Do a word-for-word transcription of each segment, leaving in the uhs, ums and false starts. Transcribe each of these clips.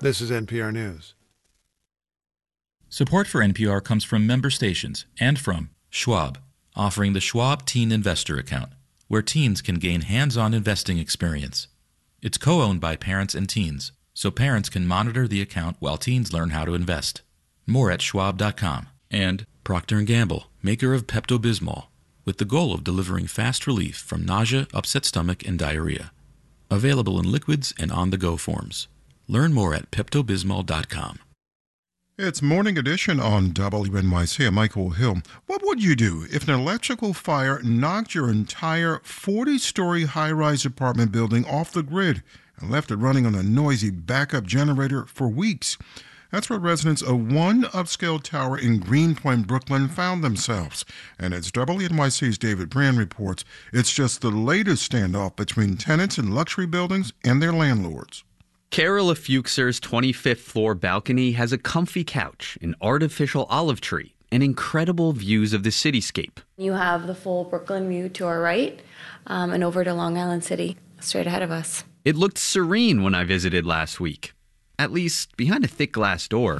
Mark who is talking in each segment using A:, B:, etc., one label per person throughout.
A: This is N P R News.
B: Support for N P R comes from member stations and from Schwab, offering the Schwab Teen Investor Account, where teens can gain hands-on investing experience. It's co-owned by parents and teens, so parents can monitor the account while teens learn how to invest. More at schwab dot com. And Procter and Gamble, maker of Pepto-Bismol, with the goal of delivering fast relief from nausea, upset stomach, and diarrhea. Available in liquids and on-the-go forms. Learn more at pepto bismol dot com.
C: It's Morning Edition on W N Y C. I'm Michael Hill. What would you do if an electrical fire knocked your entire forty-story high-rise apartment building off the grid and left it running on a noisy backup generator for weeks? That's where residents of one upscale tower in Greenpoint, Brooklyn found themselves. And as W N Y C's David Brand reports, it's just the latest standoff between tenants in luxury buildings and their landlords.
D: Carola Fuchser's twenty-fifth floor balcony has a comfy couch, an artificial olive tree, and incredible views of the cityscape.
E: You have the full Brooklyn view to our right um, and over to Long Island City, straight ahead of us.
D: It looked serene when I visited last week, at least behind a thick glass door.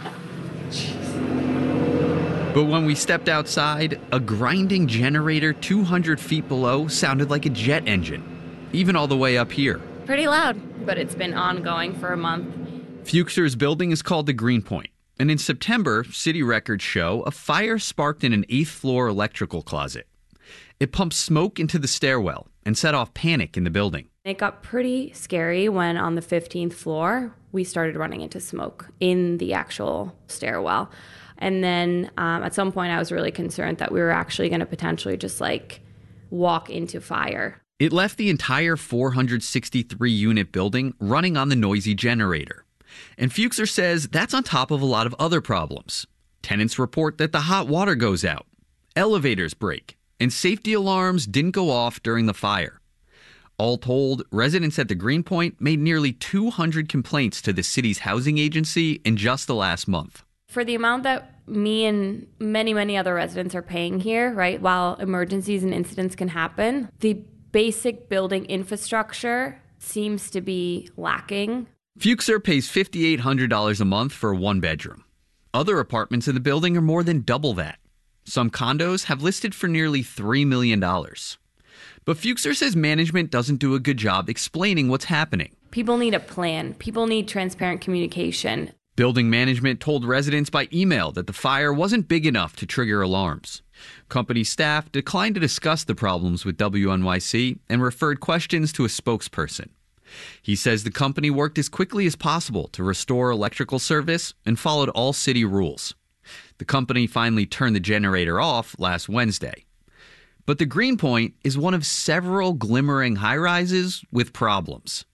D: But when we stepped outside, a grinding generator two hundred feet below sounded like a jet engine, even all the way up here.
E: Pretty loud, but it's been ongoing for a month.
D: Fuchser's building is called the Greenpoint, and in September, city records show a fire sparked in an eighth floor electrical closet. It pumped smoke into the stairwell and set off panic in the building.
E: It got pretty scary when on the fifteenth floor, we started running into smoke in the actual stairwell. And then um, at some point, I was really concerned that we were actually going to potentially just like walk into fire.
D: It left the entire four hundred sixty-three unit building running on the noisy generator. And Fuchser says that's on top of a lot of other problems. Tenants report that the hot water goes out, elevators break, and safety alarms didn't go off during the fire. All told, residents at the Greenpoint made nearly two hundred complaints to the city's housing agency in just the last month.
E: For the amount that me and many, many other residents are paying here, right, while emergencies and incidents can happen, the basic building infrastructure seems to be lacking.
D: Fuchser pays five thousand eight hundred dollars a month for a one-bedroom. Other apartments in the building are more than double that. Some condos have listed for nearly three million dollars. But Fuchser says management doesn't do a good job explaining what's happening.
E: People need a plan. People need transparent communication.
D: Building management told residents by email that the fire wasn't big enough to trigger alarms. Company staff declined to discuss the problems with W N Y C and referred questions to a spokesperson. He says the company worked as quickly as possible to restore electrical service and followed all city rules. The company finally turned the generator off last Wednesday. But the Greenpoint is one of several glimmering high-rises with problems.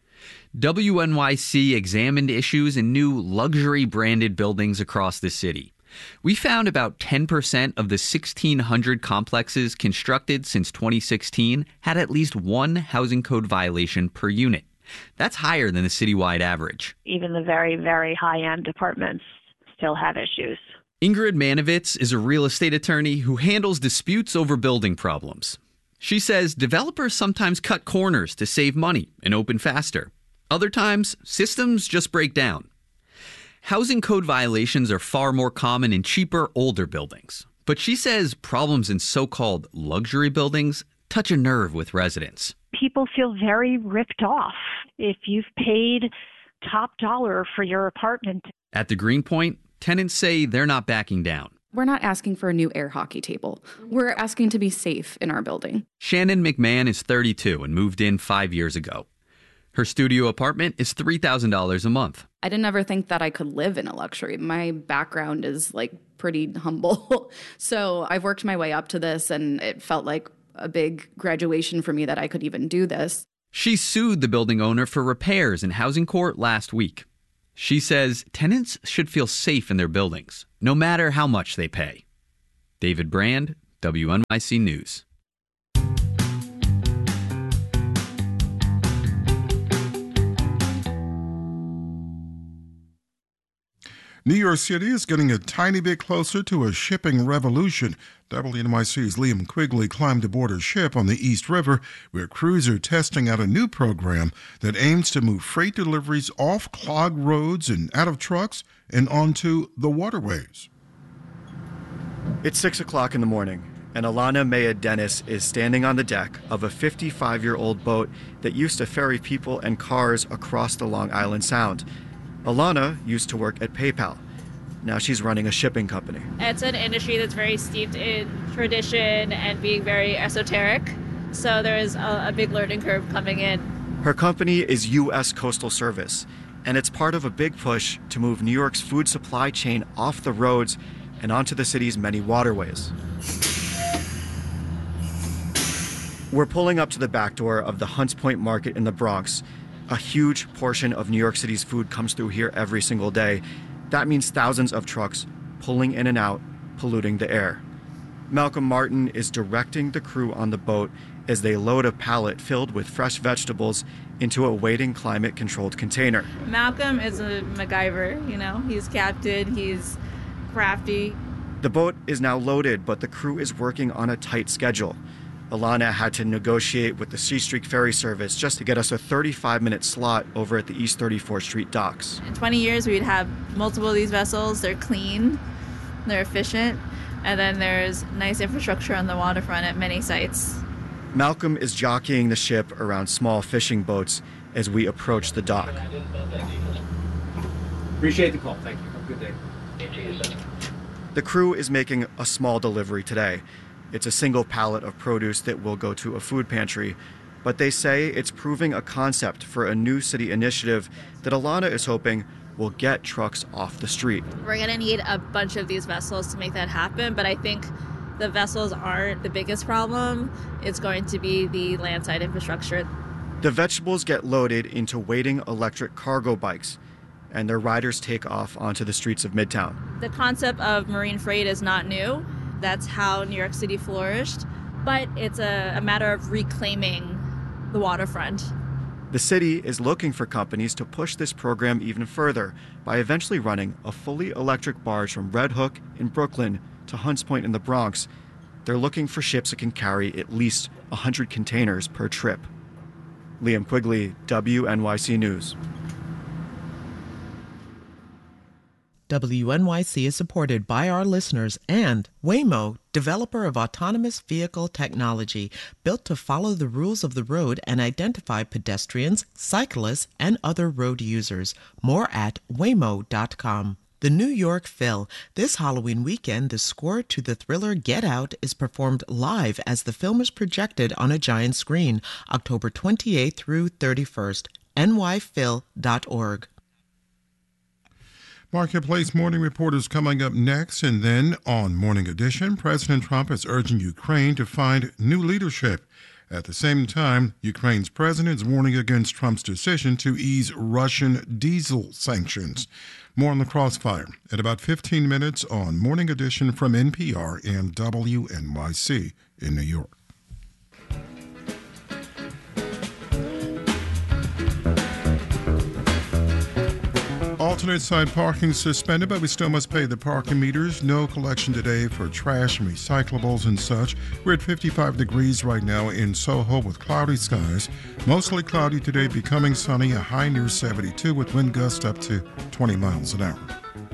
D: W N Y C examined issues in new luxury-branded buildings across the city. We found about ten percent of the sixteen hundred complexes constructed since twenty sixteen had at least one housing code violation per unit. That's higher than the citywide average.
F: Even the very, very high-end apartments still have issues.
D: Ingrid Manovitz is a real estate attorney who handles disputes over building problems. She says developers sometimes cut corners to save money and open faster. Other times, systems just break down. Housing code violations are far more common in cheaper, older buildings. But she says problems in so-called luxury buildings touch a nerve with residents.
F: People feel very ripped off. If you've paid top dollar for your apartment.
D: At the Greenpoint, tenants say they're not backing down.
G: We're not asking for a new air hockey table. We're asking to be safe in our building.
D: Shannon McMahon is thirty-two and moved in five years ago. Her studio apartment is three thousand dollars a month.
G: I didn't ever think that I could live in a luxury. My background is like pretty humble. So I've worked my way up to this, and it felt like a big graduation for me that I could even do this.
D: She sued the building owner for repairs in housing court last week. She says tenants should feel safe in their buildings, no matter how much they pay. David Brand, W N Y C News.
C: New York City is getting a tiny bit closer to a shipping revolution. W N Y C's Liam Quigley climbed aboard a ship on the East River where crews are testing out a new program that aims to move freight deliveries off clogged roads and out of trucks and onto the waterways.
A: It's six o'clock in the morning, and Alana Maya Dennis is standing on the deck of a fifty-five-year-old boat that used to ferry people and cars across the Long Island Sound. Alana used to work at PayPal. Now she's running a shipping company.
H: It's an industry that's very steeped in tradition and being very esoteric, so there is a, a big learning curve coming in.
A: Her company is U S Coastal Service, and it's part of a big push to move New York's food supply chain off the roads and onto the city's many waterways. We're pulling up to the back door of the Hunts Point Market in the Bronx. A huge portion of New York City's food comes through here every single day. That means thousands of trucks pulling in and out, polluting the air. Malcolm Martin is directing the crew on the boat as they load a pallet filled with fresh vegetables into a waiting climate-controlled container.
H: Malcolm is a MacGyver, you know. He's captain, he's crafty.
A: The boat is now loaded, but the crew is working on a tight schedule. Alana had to negotiate with the C Street Ferry Service just to get us a thirty-five minute slot over at the East thirty-fourth Street docks.
H: In twenty years, we'd have multiple of these vessels. They're clean, they're efficient, and then there's nice infrastructure on the waterfront at many sites.
A: Malcolm is jockeying the ship around small fishing boats as we approach the dock.
I: Appreciate the call. Thank you. Have a good day.
A: The crew is making a small delivery today. It's a single pallet of produce that will go to a food pantry, but they say it's proving a concept for a new city initiative that Alana is hoping will get trucks off the street.
H: We're going to need a bunch of these vessels to make that happen, but I think the vessels aren't the biggest problem. It's going to be the landside infrastructure.
A: The vegetables get loaded into waiting electric cargo bikes, and their riders take off onto the streets of Midtown.
H: The concept of marine freight is not new. That's how New York City flourished, but it's a, a matter of reclaiming the waterfront.
A: The city is looking for companies to push this program even further by eventually running a fully electric barge from Red Hook in Brooklyn to Hunts Point in the Bronx. They're looking for ships that can carry at least one hundred containers per trip. Liam Quigley, W N Y C News.
J: W N Y C is supported by our listeners and Waymo, developer of autonomous vehicle technology built to follow the rules of the road and identify pedestrians, cyclists, and other road users. More at waymo dot com. The New York Phil. This Halloween weekend, the score to the thriller Get Out is performed live as the film is projected on a giant screen, October twenty-eighth through thirty-first. N Y phil dot org.
C: Marketplace Morning Report is coming up next, and then on Morning Edition, President Trump is urging Ukraine to find new leadership. At the same time, Ukraine's president is warning against Trump's decision to ease Russian diesel sanctions. More on the crossfire at about fifteen minutes on Morning Edition from N P R and W N Y C in New York. Alternate side parking suspended, but we still must pay the parking meters. No collection today for trash and recyclables and such. We're at fifty-five degrees right now in Soho with cloudy skies. Mostly cloudy today, becoming sunny, a high near seventy-two with wind gusts up to twenty miles an hour.